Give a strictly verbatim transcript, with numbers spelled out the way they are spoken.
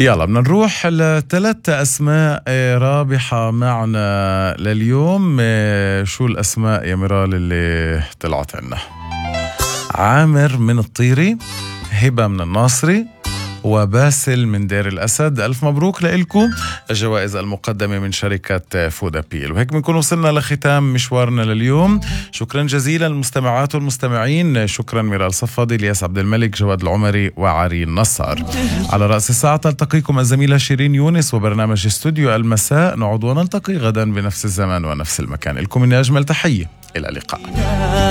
يلا بدنا نروح لثلاث أسماء رابحة معنا لليوم. شو الأسماء يا ميرال اللي طلعت عنا؟ عامر من الطيري، هبة من الناصري، وباسل من دير الأسد. ألف مبروك لإلكم الجوائز المقدمة من شركة فودا بيل. وهيك بنكون وصلنا لختام مشوارنا لليوم. شكرا جزيلا للمستمعات والمستمعين. شكرا ميرال صفادي، الياس عبد الملك، جواد العمري، وعرين نصار. على رأس الساعة تلتقيكم الزميلة شيرين يونس وبرنامج استوديو المساء. نعود ونلتقي غدا بنفس الزمان ونفس المكان. لكم مني أجمل تحية، إلى اللقاء.